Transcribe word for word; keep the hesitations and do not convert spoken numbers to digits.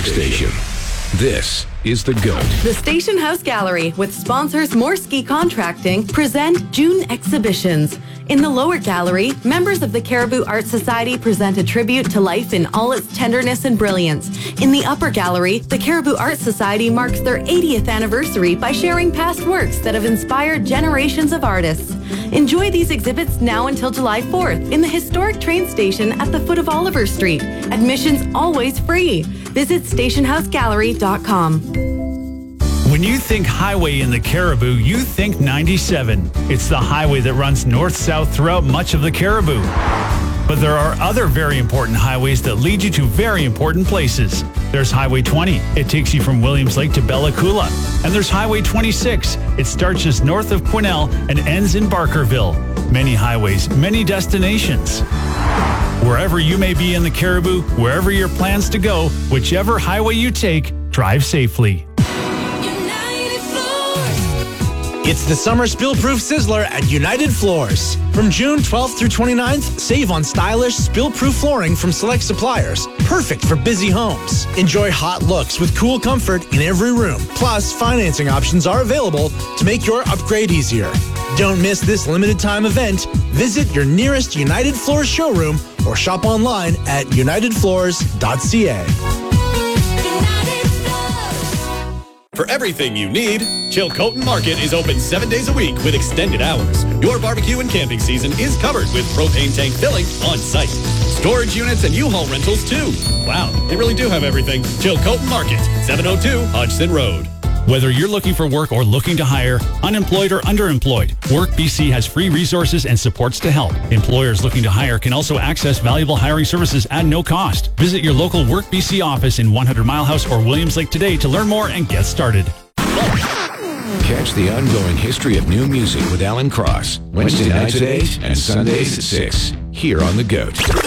Station. This is The GOAT. The Station House Gallery, with sponsors Morski Contracting, present June exhibitions. In the lower gallery, members of the Caribou Art Society present a tribute to life in all its tenderness and brilliance. In the upper gallery, the Caribou Art Society marks their eightieth anniversary by sharing past works that have inspired generations of artists. Enjoy these exhibits now until July fourth in the historic train station at the foot of Oliver Street. Admissions always free. Visit station house gallery dot com. When you think highway in the Caribou, you think ninety-seven. It's the highway that runs north-south throughout much of the Caribou. But there are other very important highways that lead you to very important places. There's Highway twenty. It takes you from Williams Lake to Bella Coola. And there's Highway twenty-six. It starts just north of Quesnel and ends in Barkerville. Many highways, many destinations. Wherever you may be in the Caribou, wherever your plans to go, whichever highway you take, drive safely. It's the Summer Spill-Proof Sizzler at United Floors. From June twelfth through twenty-ninth, save on stylish, spill-proof flooring from select suppliers. Perfect for busy homes. Enjoy hot looks with cool comfort in every room. Plus, financing options are available to make your upgrade easier. Don't miss this limited time event. Visit your nearest United Floors showroom or shop online at united floors dot c a. For everything you need, Chilcotin Market is open seven days a week with extended hours. Your barbecue and camping season is covered with propane tank filling on site. Storage units and U-Haul rentals too. Wow, they really do have everything. Chilcotin Market, seven oh two Hodgson Road. Whether you're looking for work or looking to hire, unemployed or underemployed, WorkBC has free resources and supports to help. Employers looking to hire can also access valuable hiring services at no cost. Visit your local WorkBC office in one hundred Mile House or Williams Lake today to learn more and get started. Catch the ongoing history of new music with Alan Cross. Wednesday nights at eight and Sundays at six. Here on The GOAT.